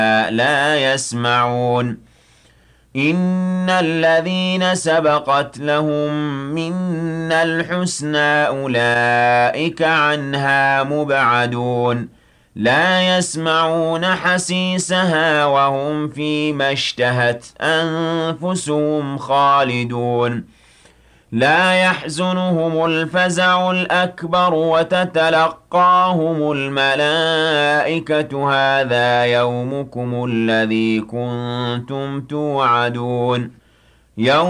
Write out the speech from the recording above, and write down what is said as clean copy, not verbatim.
لا يسمعون إن الذين سبقت لهم منا الحسنى أولئك عنها مبعدون لا يسمعون حسيسها وهم فيما اشتهت أنفسهم خالدون لا يحزنهم الفزع الأكبر وتتلقاهم الملائكة هذا يومكم الذي كنتم توعدون يوم